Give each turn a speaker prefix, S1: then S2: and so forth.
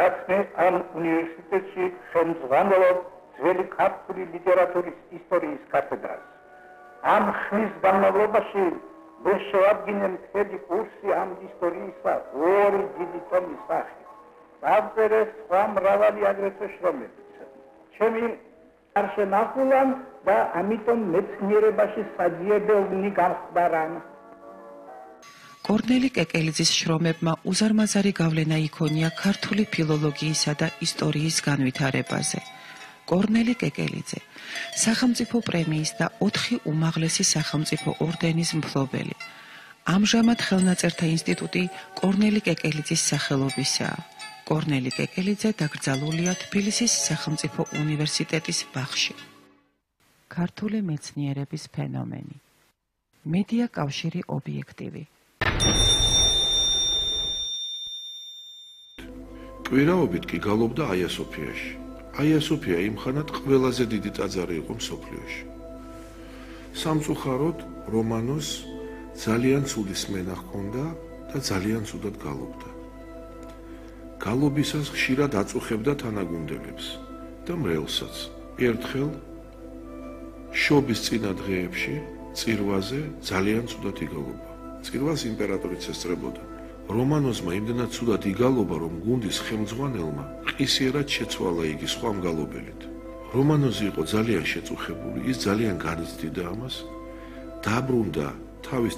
S1: რაც მე ამ უნივერსიტეტში ხელმძღვანელობ ძველი ქართული ლიტერატურის ისტორიის კათედრას. ამ ხნის განმავლობაში მე შევადგინე მთელი კურსი ამ ისტორიისა ორი დიდი ტომის სახით. დავწერე სხვა მრავალი აგრეთვე შრომებიც. ჩემი არ შენახულან და ამიტომ მეცნიერებაში საძიებელნი გამხდარა.
S2: კორნელი კეკელიძის შრომებმა უზარმაზარი გავლენა იქონია ქართული ფილოლოგიისა და ისტორიის განვითარებაზე. კორნელი კეკელიძე, სახელმწიფო პრემიის და 4 უმაღლესი სახელმწიფო ორდენის მფლობელი. ამჟამად ხელნაწერთა ინსტიტუტი კორნელი კეკელიძის სახელობისაა. კორნელი კეკელიძე დაკრძალულია თბილისის სახელმწიფო უნივერსიტეტის ბაღში. ქართული მეცნიერების ფენომენი. მედია კავშირი ობიექტივი.
S3: კვირაობით კი გალობდა აია სოფიაში. აია სოფია იმ ხანად ყველაზე დიდი ტაძარი იყო მსოფლიოში. სამწუხაროდ რომანოს ძალიან ცუდი სმენა ჰქონდა და ძალიან ცუდად გალობდა. გალობისას ხშირად აწუხებდა თანაგუნდელებს და მრევლსაც. ერთხელ შობის წინა დღეებში წირვაზე ძალიან ცუდად იგალობა. წირვას იმპერატორიც ესწრებოდა. რომანოზმა იმდენად ცუდად იგალობა, რომ გუნდის ხელმძღვანელმა ყისიერად შეცვალა იგი სხვა მგალობელით. რომანოზი იყო ძალიან შეწუხებული, ის ძალიან განიცდიდა ამას, დაბრუნდა თავის